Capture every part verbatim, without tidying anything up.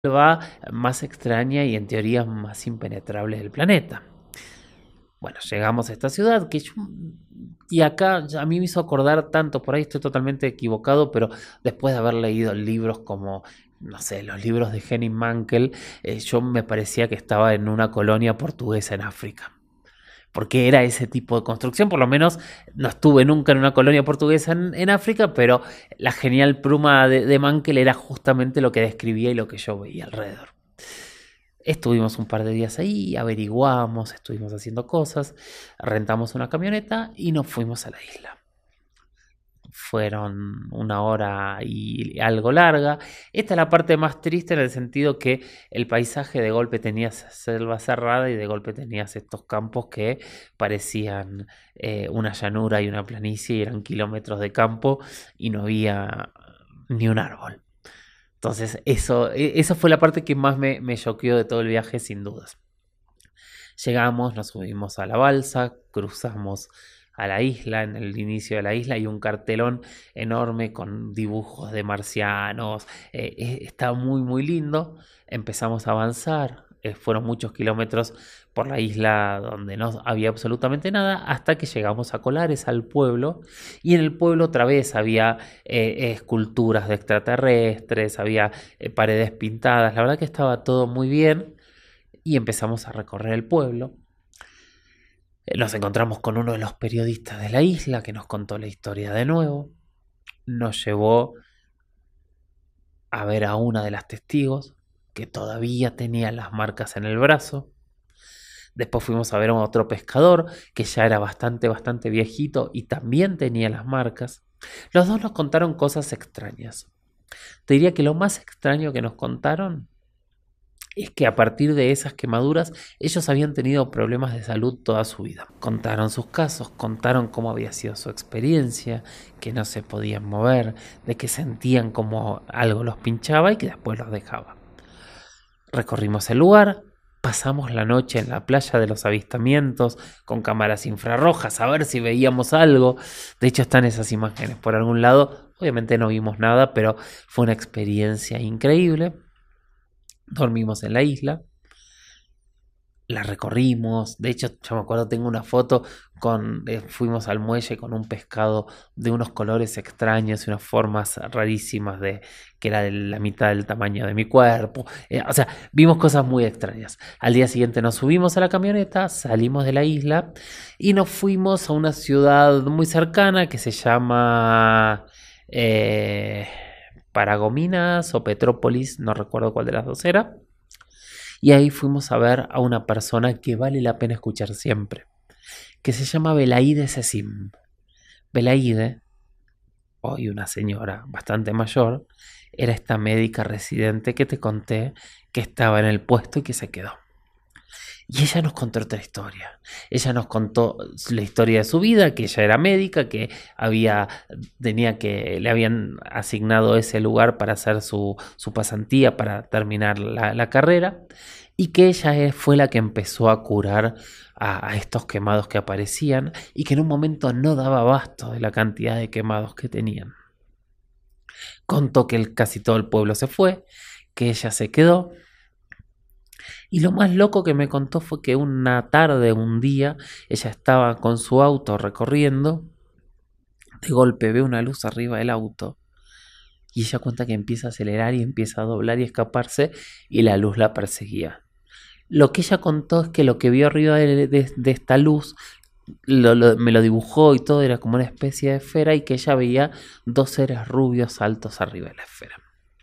selva más extraña y en teoría más impenetrable del planeta. Bueno, llegamos a esta ciudad que yo, y acá a mí me hizo acordar tanto, por ahí estoy totalmente equivocado, pero después de haber leído libros como, no sé, los libros de Henning Mankell, eh, yo me parecía que estaba en una colonia portuguesa en África. Porque era ese tipo de construcción, por lo menos no estuve nunca en una colonia portuguesa en, en África, pero la genial pluma de, de Mankell era justamente lo que describía y lo que yo veía alrededor. Estuvimos un par de días ahí, averiguamos, estuvimos haciendo cosas, rentamos una camioneta y nos fuimos a la isla. Fueron una hora y algo larga. Esta es la parte más triste en el sentido que el paisaje de golpe tenías selva cerrada y de golpe tenías estos campos que parecían eh, una llanura y una planicie y eran kilómetros de campo y no había ni un árbol. Entonces, eso, e- eso fue la parte que más me, me choqueó de todo el viaje, sin dudas. Llegamos, nos subimos a la balsa, cruzamos a la isla. En el inicio de la isla hay un cartelón enorme con dibujos de marcianos. Eh, eh, está muy, muy lindo. Empezamos a avanzar. Eh, fueron muchos kilómetros por la isla donde no había absolutamente nada hasta que llegamos a Colares, al pueblo. Y en el pueblo otra vez había eh, esculturas de extraterrestres, había eh, paredes pintadas. La verdad que estaba todo muy bien y empezamos a recorrer el pueblo. Eh, Nos encontramos con uno de los periodistas de la isla que nos contó la historia de nuevo. Nos llevó a ver a una de las testigos que todavía tenía las marcas en el brazo. Después fuimos a ver a otro pescador que ya era bastante, bastante viejito y también tenía las marcas. Los dos nos contaron cosas extrañas. Te diría que lo más extraño que nos contaron es que a partir de esas quemaduras ellos habían tenido problemas de salud toda su vida. Contaron sus casos, contaron cómo había sido su experiencia, que no se podían mover, de que sentían como algo los pinchaba y que después los dejaba. Recorrimos el lugar, pasamos la noche en la playa de los avistamientos con cámaras infrarrojas a ver si veíamos algo. De hecho están esas imágenes por algún lado. Obviamente no vimos nada, pero fue una experiencia increíble. Dormimos en la isla, la recorrimos. De hecho, yo me acuerdo, tengo una foto con, eh, fuimos al muelle con un pescado de unos colores extraños y unas formas rarísimas de que era de la mitad del tamaño de mi cuerpo. Eh, o sea, vimos cosas muy extrañas. Al día siguiente nos subimos a la camioneta, salimos de la isla y nos fuimos a una ciudad muy cercana que se llama eh, Paragominas o Petrópolis, no recuerdo cuál de las dos era. Y ahí fuimos a ver a una persona que vale la pena escuchar siempre, que se llama Belaide Sesim. Belaide, hoy una señora bastante mayor, era esta médica residente que te conté que estaba en el puesto y que se quedó. Y ella nos contó otra historia. Ella nos contó la historia de su vida, que ella era médica, que había, tenía que, le habían asignado ese lugar para hacer su, su pasantía, para terminar la, la carrera, y que ella fue la que empezó a curar a, a estos quemados que aparecían y que en un momento no daba abasto de la cantidad de quemados que tenían. Contó que el, casi todo el pueblo se fue, que ella se quedó. Y lo más loco que me contó fue que una tarde, un día, ella estaba con su auto recorriendo. De golpe ve una luz arriba del auto. Y ella cuenta que empieza a acelerar y empieza a doblar y escaparse. Y la luz la perseguía. Lo que ella contó es que lo que vio arriba de, de, de esta luz lo, lo, me lo dibujó y todo, era como una especie de esfera. Y que ella veía dos seres rubios altos arriba de la esfera.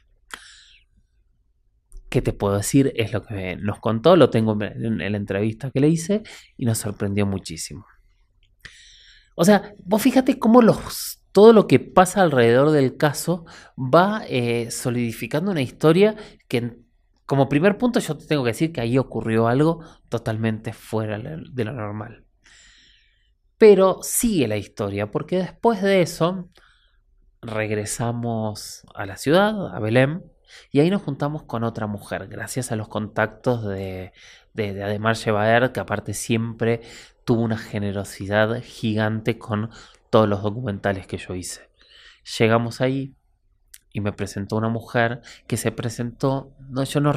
¿Qué te puedo decir? Es lo que nos contó, lo tengo en la entrevista que le hice y nos sorprendió muchísimo. O sea, vos fíjate cómo los, todo lo que pasa alrededor del caso va eh, solidificando una historia que, como primer punto, yo te tengo que decir que ahí ocurrió algo totalmente fuera de lo normal. Pero sigue la historia, porque después de eso regresamos a la ciudad, a Belém. Y ahí nos juntamos con otra mujer, gracias a los contactos de, de, de Ademar Shebaer, que aparte siempre tuvo una generosidad gigante con todos los documentales que yo hice. Llegamos ahí, y me presentó una mujer que se presentó, no, yo no